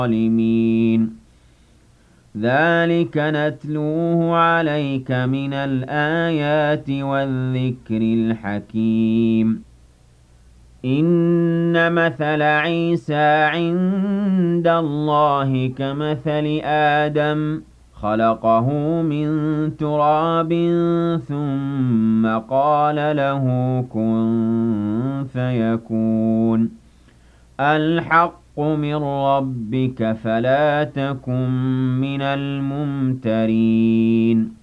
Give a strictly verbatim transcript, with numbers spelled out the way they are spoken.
الظالمين ذلك نتلوه عليك من الآيات والذكر الحكيم إن مثل عيسى عند الله كمثل آدم خلقه من تراب ثم قال له كن فيكون الحق من ربك فلا تكن من الممترين